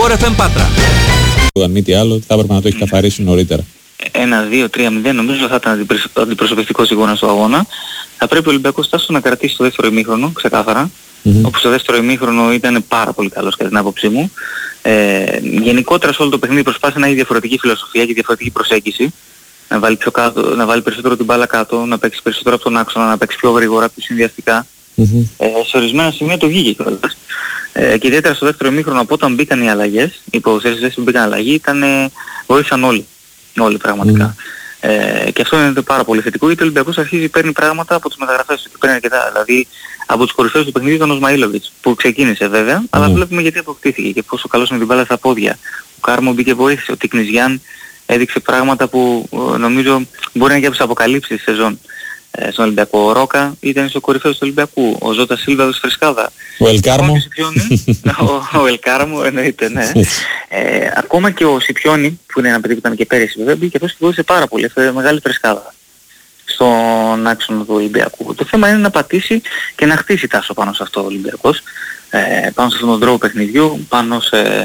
Sport FM Πάτρα. Αν μη τι άλλο, θα έπρεπε να το έχει καθαρίσει νωρίτερα. 1-2-3-0 νομίζω θα ήταν αντιπροσωπευτικός εικόνα του αγώνα. Θα πρέπει ο Ολυμπιακός τάσο να κρατήσει το δεύτερο ημίχρονο, ξεκάθαρα. Όπως το δεύτερο ημίχρονο ήταν πάρα πολύ καλός κατά την άποψή μου. Γενικότερα σε όλο το παιχνίδι προσπάθησε να έχει διαφορετική φιλοσοφία και διαφορετική προσέγγιση. Να βάλει, πιο κάτω, να βάλει περισσότερο την μπάλα κάτω, να παίξει περισσότερο από τον άξονα, να παίξει πιο γρήγορα, πιο συνδυαστικά. Σε ορισμένα σημεία το βγήκε κιόλας. Και ιδιαίτερα στο δεύτερο ημίχρονο από όταν μπήκαν οι αλλαγές, οι ποδοσφαιριστές που μπήκαν αλλαγή, βοήθησαν όλοι. Όλοι πραγματικά. Και αυτό είναι πάρα πολύ θετικό, γιατί ο Ολυμπιακός αρχίζει παίρνει πράγματα από τις μεταγραφές του και παίρνει αρκετά. Δηλαδή από τους κορυφαίους του παιχνιδιού ήταν ο Σμαΐλοβιτς, που ξεκίνησε βέβαια, αλλά βλέπουμε γιατί αποκτήθηκε και πόσο καλός με την μπάλα στα πόδια. Ο Κάρμο μπήκε βοήθησε, ο Τικνιζιάν έδειξε πράγματα που νομίζω μπορεί να είναι και από τις αποκαλύψεις της σεζόν. Στον Ολυμπιακό. Ο Ρόκα ήταν στο κορυφαίο του Ολυμπιακού. Ο Ζώτα Σίλβα έδωσε φρεσκάδα. Ο Ελκάρμο. Ο Ελκάρμο εννοείται, ναι. Ακόμα και ο Σιπιόνι, που είναι ένα παιδί που ήταν και πέρυσι βέβαια, μπήκε αυτός και βοήθησε πάρα πολύ. Έφερε μεγάλη φρεσκάδα στον άξονα του Ολυμπιακού. Το θέμα είναι να πατήσει και να χτίσει τάσο πάνω σε αυτό ο Ολυμπιακός. Πάνω σε αυτόν τον τρόπο παιχνιδιού, πάνω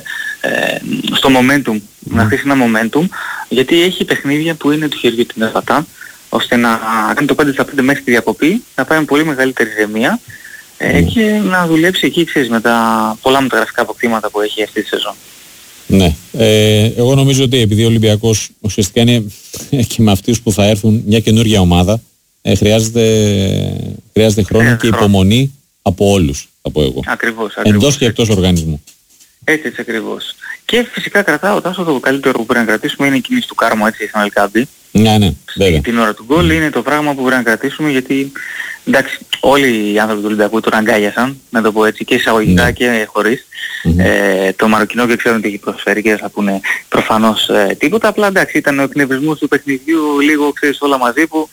στο momentum. Να χτίσει ένα momentum, γιατί έχει παιχνίδια που είναι του χεριού την εφατά, ώστε να κάνει το 5-5 μέχρι τη διακοπή, να πάει με πολύ μεγαλύτερη ηρεμία και να δουλέψει εκεί, ξέρεις, με τα πολλά μεταγραφικά αποκτήματα που έχει αυτή τη σεζόν. Ναι. Εγώ νομίζω ότι επειδή ο Ολυμπιακός ουσιαστικά είναι και με αυτούς που θα έρθουν μια καινούργια ομάδα, χρειάζεται χρόνο και υπομονή από όλους, θα πω εγώ. Ακριβώς. Εντός και εκτός οργανισμού. Έτσι ακριβώς. Και φυσικά κρατάω τάσο το καλύτερο που πρέπει να κρατήσουμε είναι η κίνηση του Κάρμο, έτσι, στην Αλκάμπη. Ναι, βέβαια. Την ώρα του γκολ είναι το πράγμα που πρέπει να κρατήσουμε, γιατί εντάξει, όλοι οι άνθρωποι του Ολυμπιακού τον αγκάλιασαν, να το πω έτσι, και εισαγωγικά και χωρίς. Το Μαροκινό και ξέρουν τι έχει προσφέρει και δεν θα πούνε προφανώς τίποτα. Απλά εντάξει, ήταν ο εκνευρισμός του παιχνιδιού, λίγο ξέρεις όλα μαζί που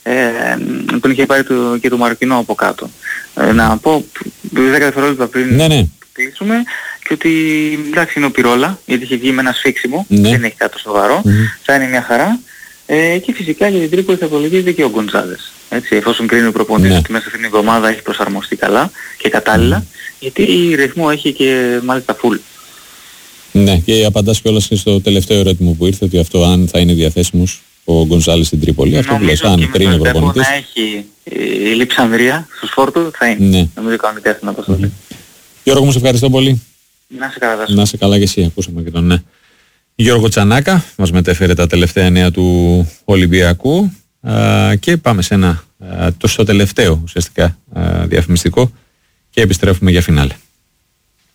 τον είχε πάρει και το Μαροκινό από κάτω. Να πω 10 δευτερόλεπτα πριν κλείσουμε και ότι εντάξει είναι ο Πυρόλα, γιατί είχε βγει με ένα σφίξιμο, δεν έχει κάτι σοβαρό, θα είναι μια χαρά. Και φυσικά για την Τρίπολη θα υπολογίζεται και ο Γκοντζάλες. Έτσι, εφόσον κρίνει ο προπονητής ότι μέσα στην εβδομάδα έχει προσαρμοστεί καλά και κατάλληλα, γιατί ρυθμό έχει και μάλιστα full. Ναι, και απαντάς κιόλας και στο τελευταίο ερώτημα που ήρθε, ότι αυτό αν θα είναι διαθέσιμος ο Γκοντζάλες στην Τρίπολη. Αυτό που λες, αν κρίνει ο προπονητής. Να έχει η Λειψανδρία στους φόρτου θα είναι. Ναι. Νομίζω κανονικά στην αποστολή. Γιώργο, μου σε ευχαριστώ πολύ. Να σε καλά. Να σε καλά και εσύ, ακούσαμε και τον Γιώργο Τσανάκα, μας μετέφερε τα τελευταία νέα του Ολυμπιακού και πάμε σε στο τελευταίο ουσιαστικά διαφημιστικό και επιστρέφουμε για φινάλε.